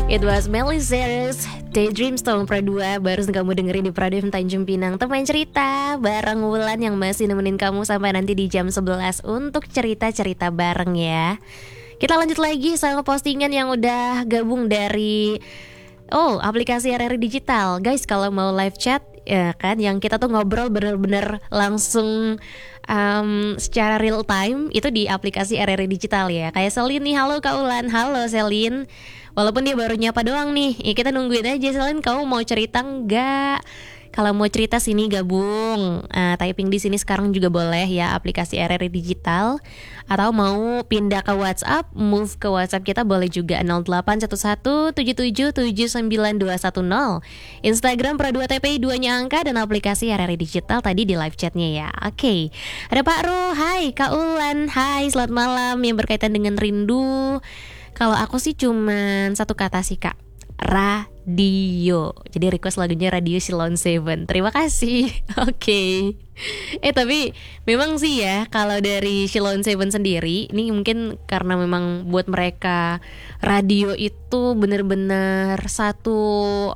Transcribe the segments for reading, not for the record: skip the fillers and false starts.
It was Miley Cyrus, Daydreams tahun Pra2. Baru kamu dengerin di Pra2 FM Tanjung Pinang. Teman cerita bareng Wulan yang masih nemenin kamu sampai nanti di jam 11 untuk cerita-cerita bareng ya. Kita lanjut lagi sama postingan yang udah gabung dari aplikasi RRI Digital. Guys, kalau mau live chat ya kan, yang kita tuh ngobrol bener-bener langsung secara real time itu di aplikasi RRI Digital ya. Kayak Selin nih, halo Kak Ulan, halo Selin. Walaupun dia baru nyapa doang nih, ya kita nungguin aja. Selin, kamu mau cerita nggak? Kalau mau cerita sini gabung, typing di sini sekarang juga boleh ya, aplikasi RRI Digital. Atau mau pindah ke WhatsApp, move ke WhatsApp kita boleh juga 081177792210. Instagram Pra2 TPI 2-nya angka dan aplikasi RRI Digital tadi di live chatnya ya. Oke. Ada Pak Ro, hai Kak Ulan, hai selamat malam. Yang berkaitan dengan rindu, kalau aku sih cuman satu kata sih Kak, radio. Jadi request lagunya Radio Shilon Seven. Terima kasih. Oke. Tapi memang sih ya, kalau dari Shilon Seven sendiri, ini mungkin karena memang buat mereka radio itu benar-benar satu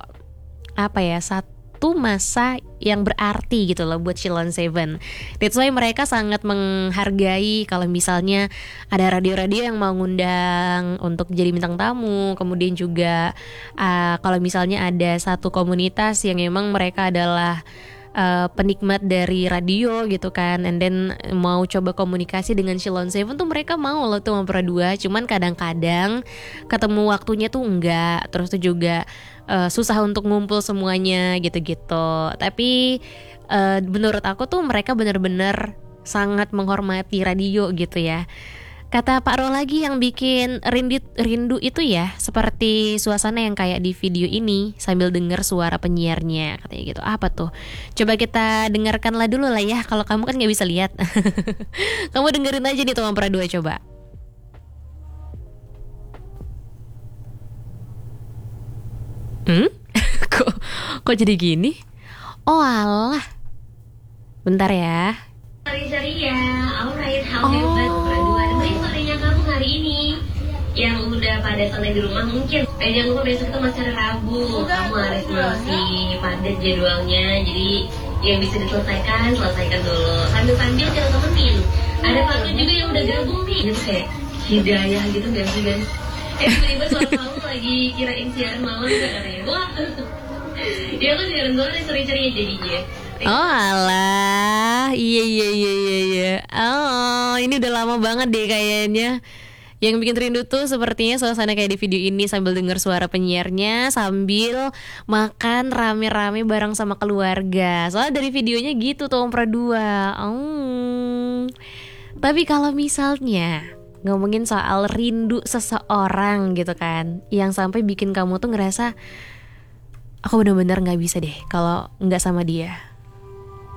masa yang berarti gitu loh buat Shilon Seven. That's why mereka sangat menghargai kalau misalnya ada radio-radio yang mau ngundang untuk jadi bintang tamu. Kemudian juga kalau misalnya ada satu komunitas yang memang mereka adalah penikmat dari radio gitu kan, and then mau coba komunikasi dengan Shilon Seven tuh mereka mau loh tuh sama Pra2. Cuman kadang-kadang ketemu waktunya tuh enggak, terus tuh juga susah untuk ngumpul semuanya gitu-gitu. Tapi menurut aku tuh mereka benar-benar sangat menghormati radio gitu ya. Kata Pak Ro lagi, yang bikin rindu itu ya seperti suasana yang kayak di video ini sambil dengar suara penyiarnya, katanya gitu. Apa tuh? Coba kita dengarkanlah dulu lah ya. Kalau kamu kan gak bisa lihat. Kamu dengerin aja nih teman Pra2 coba. Kok jadi gini? Oh alah. Bentar ya. Sorry ya, alright, how hebat Pra2. Nemenin sorenya kamu hari ini. Yang udah pada santai di rumah mungkin. Jangan lupa besok itu masih hari Rabu. Kamu harus masih padat jadwalnya. Jadi yang bisa diselesaikan, selesaikan dulu. Sambil-sambil kita temenin. Ada Pak juga yang udah gabung nih. Gitu kayak hidayah gitu gak sih guys? Tiba-tiba suara kamu lagi kirain siaran malam gak katanya. Wah, ya kan siaran malam yang seri-serinya jadinya. Oh alah, iya. Oh, ini udah lama banget deh kayaknya. Yang bikin rindu tuh sepertinya suasana kayak di video ini, sambil dengar suara penyiarnya, sambil makan rame-rame bareng sama keluarga. Soalnya dari videonya gitu tuh Pra2. Tapi kalau misalnya ngomongin soal rindu seseorang gitu kan, yang sampai bikin kamu tuh ngerasa aku bener-bener gak bisa deh kalau gak sama dia.